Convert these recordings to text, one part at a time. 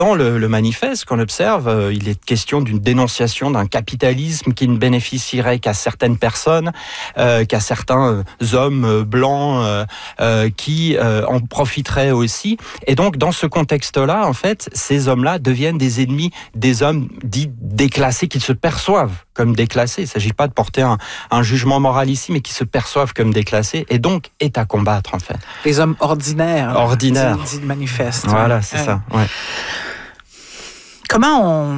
Dans le manifeste qu'on observe, il est question d'une dénonciation d'un capitalisme qui ne bénéficierait qu'à certaines personnes, qu'à certains hommes blancs qui en profiteraient aussi. Et donc, dans ce contexte-là, en fait, ces hommes-là deviennent des ennemis des hommes dits déclassés, qui se perçoivent comme déclassés. Il ne s'agit pas de porter un jugement moral ici, mais qui se perçoivent comme déclassés, et donc est à combattre, en fait. Les hommes ordinaires. Ordinaires. Dit le manifeste. Voilà, c'est ça, ouais. Comment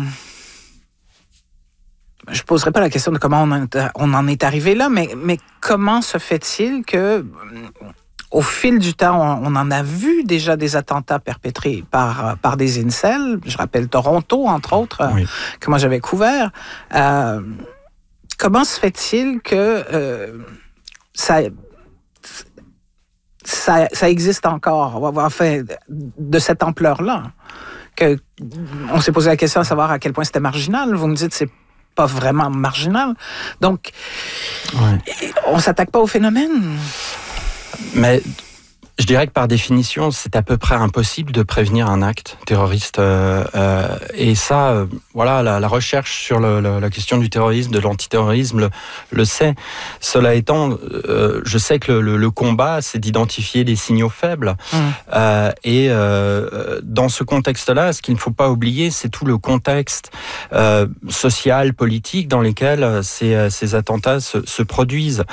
je ne poserai pas la question de comment on en est arrivé là, mais comment se fait-il que, au fil du temps, on en a vu déjà des attentats perpétrés par des incels. Je rappelle Toronto, entre autres, oui, que moi j'avais couvert. Comment se fait-il que ça existe encore, enfin, de cette ampleur-là? On s'est posé la question à savoir à quel point c'était marginal. Vous me dites que c'est pas vraiment marginal. Donc, on s'attaque pas au phénomène. Mais je dirais que par définition, c'est à peu près impossible de prévenir un acte terroriste. Et ça, voilà, la recherche sur la question du terrorisme, de l'antiterrorisme, le sait. Cela étant, je sais que le combat, c'est d'identifier les signaux faibles. Et dans ce contexte-là, ce qu'il ne faut pas oublier, c'est tout le contexte social, politique dans lequel ces attentats se produisent.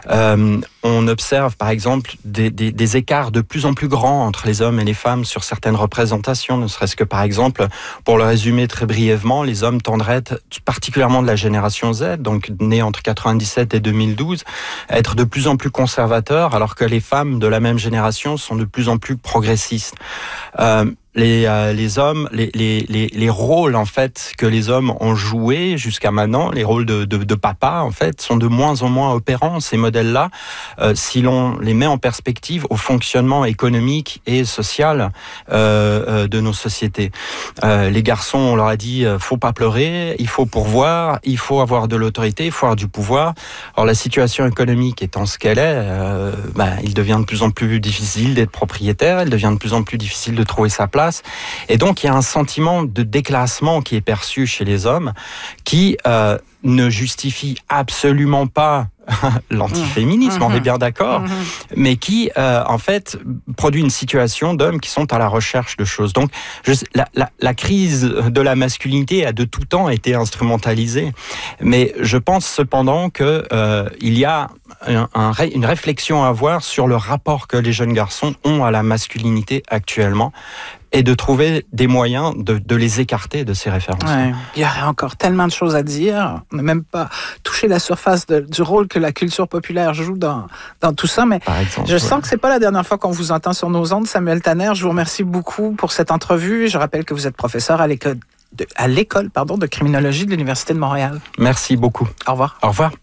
On observe, par exemple, des écarts de plus en plus grands entre les hommes et les femmes sur certaines représentations, ne serait-ce que, par exemple, pour le résumer très brièvement, les hommes tendraient, particulièrement de la génération Z, donc née entre 97 et 2012, à être de plus en plus conservateurs, alors que les femmes de la même génération sont de plus en plus progressistes. Les hommes, les rôles en fait que les hommes ont joués jusqu'à maintenant, les rôles de papa en fait, sont de moins en moins opérants. Ces modèles-là, si l'on les met en perspective au fonctionnement économique et social de nos sociétés. Les garçons, on leur a dit, faut pas pleurer, il faut pourvoir, il faut avoir de l'autorité, il faut avoir du pouvoir. Alors la situation économique étant ce qu'elle est, il devient de plus en plus difficile d'être propriétaire, il devient de plus en plus difficile de trouver sa place. Et donc, il y a un sentiment de déclassement qui est perçu chez les hommes qui ne justifie absolument pas l'antiféminisme, on est bien d'accord, mais qui, en fait, produit une situation d'hommes qui sont à la recherche de choses. Donc, la crise de la masculinité a de tout temps été instrumentalisée, mais je pense cependant que il y a une réflexion à avoir sur le rapport que les jeunes garçons ont à la masculinité actuellement, et de trouver des moyens de les écarter de ces références. Ouais. Il y aurait encore tellement de choses à dire. On n'a même pas touché la surface du rôle que la culture populaire joue dans tout ça, mais je sens que c'est pas la dernière fois qu'on vous entend sur nos ondes. Samuel Tanner, je vous remercie beaucoup pour cette entrevue. Je rappelle que vous êtes professeur à l'école de criminologie de l'Université de Montréal. Merci beaucoup. Au revoir. Au revoir.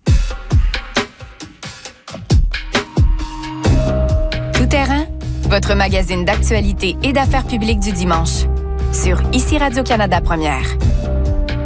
Tout terrain, votre magazine d'actualité et d'affaires publiques du dimanche. Sur ICI Radio-Canada Première.